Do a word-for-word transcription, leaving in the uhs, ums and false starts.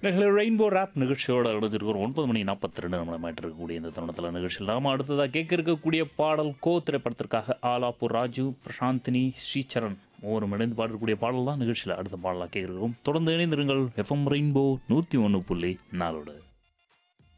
Rainbow rape நிகழ்ச்சியோட அடைஞ்சிருக்கிற ஒன்பது மணி நாற்பத்தி ரெண்டு நம்மளை மாட்டு இருக்கக்கூடிய இந்த தருணத்தில் நிகழ்ச்சியில் நாம அடுத்ததாக கேட்க இருக்கக்கூடிய பாடல் கோ திரைப்படத்திற்காக ஆலாப்பூர் ராஜு பிரசாந்தினி ஸ்ரீசரண் ஒவ்வொரு இணைந்து பாடக்கூடிய பாடல் தான் நிகழ்ச்சியில் அடுத்த பாடலாக கேட்கிறோம். தொடர்ந்து இணைந்திருங்கள் எஃப்எம் ரெயின்போ நூற்றி ஒன்று புள்ளி நாலோடு.